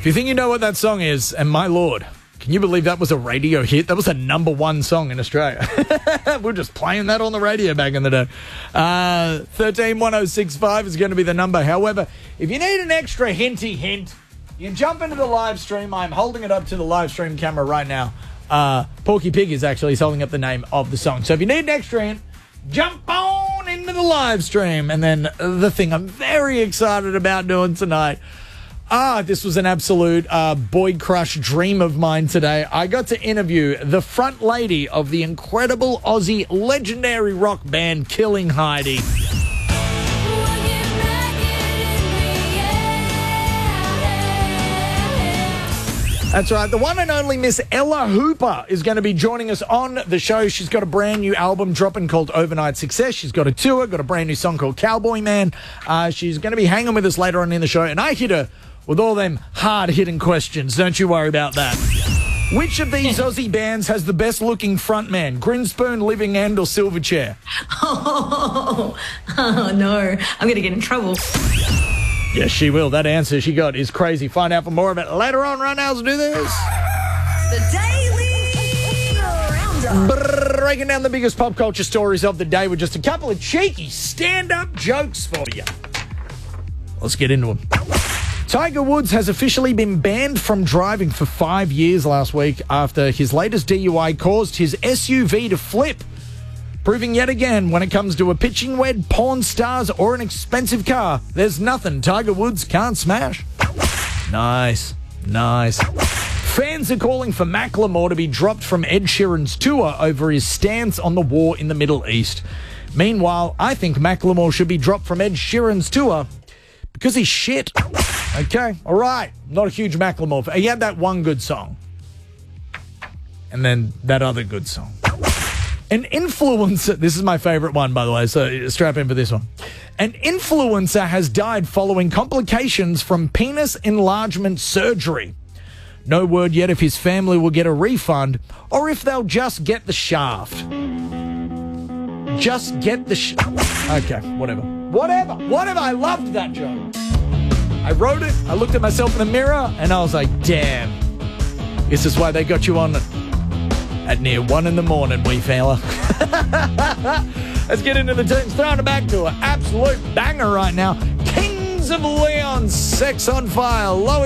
If you think you know what that song is, and my lord, can you believe that was a radio hit? That was a number one song in Australia. We're just playing that on the radio back in the day. 131065 is going to be the number. However, if you need an extra hinty hint, you can jump into the live stream. I'm holding it up to the live stream camera right now. Porky Pig is actually holding up the name of the song. So if you need an extra hint, jump on into the live stream. And then the thing I'm very excited about doing tonight. This was an absolute boy crush dream of mine today. I got to interview the front lady of the incredible Aussie legendary rock band Killing Heidi. That's right. The one and only Miss Ella Hooper is going to be joining us on the show. She's got a brand new album dropping called Overnight Success. She's got a tour, got a brand new song called Cowboy Man. She's going to be hanging with us later on in the show. And I hit her with all them hard-hitting questions. Don't you worry about that. Which of these Aussie bands has the best-looking frontman? Grinspoon, Living End, or Silverchair? Oh, no. I'm going to get in trouble. Yes, she will. That answer she got is crazy. Find out for more of it later on. Right now, let's do this. The Daily Roundup. Breaking down the biggest pop culture stories of the day with just a couple of cheeky stand-up jokes for you. Let's get into them. Tiger Woods has officially been banned from driving for 5 years last week after his latest DUI caused his SUV to flip, proving yet again when it comes to a pitching wed, porn stars, or an expensive car, there's nothing Tiger Woods can't smash. Nice. Fans are calling for Macklemore to be dropped from Ed Sheeran's tour over his stance on the war in the Middle East. Meanwhile, I think Macklemore should be dropped from Ed Sheeran's tour because he's shit. Okay, all right. Not a huge Macklemore fan. He had that one good song. And then that other good song. An influencer, this is my favorite one, by the way, so strap in for this one. An influencer has died following complications from penis enlargement surgery. No word yet if his family will get a refund or if they'll just get the shaft. Just get the okay, whatever. I loved that joke. I wrote it, I looked at myself in the mirror, and I was like, damn. This is why they got you on at near 1 a.m, wee fella. Let's get into the tunes. Throwing it back to an absolute banger right now. Kings of Leon, Sex on Fire. Low